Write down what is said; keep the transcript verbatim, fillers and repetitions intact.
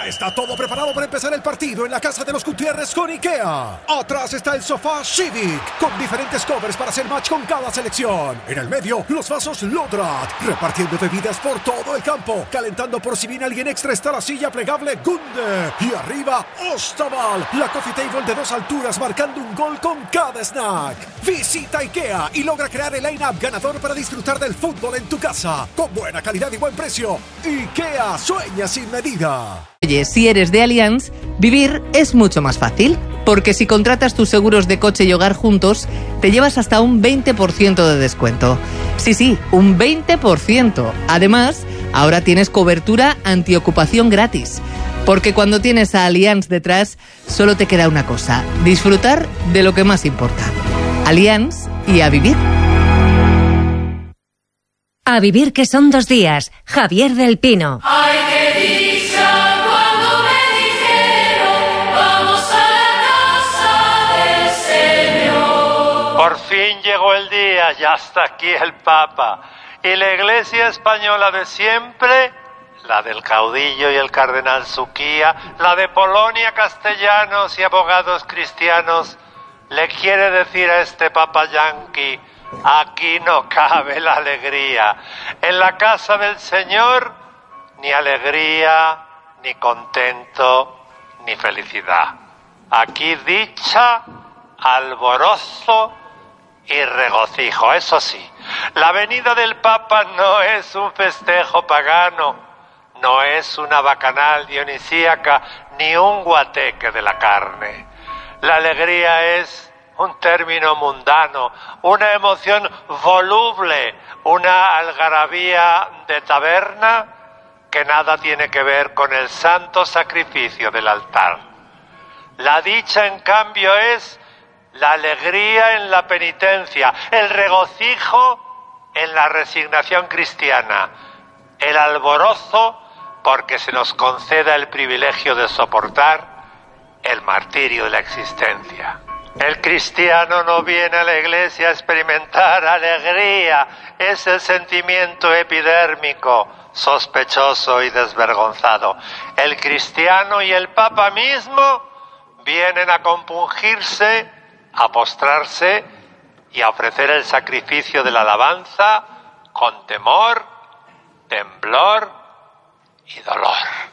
Ya está todo preparado para empezar el partido en la casa de los Gutiérrez con IKEA. Atrás está el sofá Civic, con diferentes covers para hacer match con cada selección. En el medio, los vasos Lodrat, repartiendo bebidas por todo el campo. Calentando por si viene alguien extra está la silla plegable Gunde. Y arriba, Ostaval, la coffee table de dos alturas marcando un gol con cada snack. Visita IKEA y logra crear el line-up ganador para disfrutar del fútbol en tu casa. Con buena calidad y buen precio. IKEA, sueña sin medida. Oye, si eres de Allianz, vivir es mucho más fácil, porque si contratas tus seguros de coche y hogar juntos, te llevas hasta un veinte por ciento de descuento. Sí, sí, un veinte por ciento. Además, ahora tienes cobertura antiocupación gratis, porque cuando tienes a Allianz detrás, solo te queda una cosa: disfrutar de lo que más importa. Allianz y a vivir. A vivir, que son dos días. Javier del Pino. ¡Ay, qué dicha! Cuando me dijeron, vamos a la casa del Señor. Por fin llegó el día, ya está aquí el Papa. Y la Iglesia española de siempre, la del caudillo y el cardenal Suquía, la de Polonia, castellanos y abogados cristianos, le quiere decir a este Papa yanqui: aquí no cabe la alegría. En la casa del Señor, ni alegría, ni contento, ni felicidad. Aquí dicha, alborozo y regocijo. Eso sí, la venida del Papa no es un festejo pagano, no es una bacanal dionisíaca, ni un guateque de la carne. La alegría es un término mundano, una emoción voluble, una algarabía de taberna que nada tiene que ver con el santo sacrificio del altar. La dicha, en cambio, es la alegría en la penitencia, el regocijo en la resignación cristiana, el alborozo porque se nos conceda el privilegio de soportar el martirio de la existencia. El cristiano no viene a la iglesia a experimentar alegría, es el sentimiento epidérmico, sospechoso y desvergonzado. El cristiano y el Papa mismo vienen a compungirse, a postrarse y a ofrecer el sacrificio de la alabanza con temor, temblor y dolor.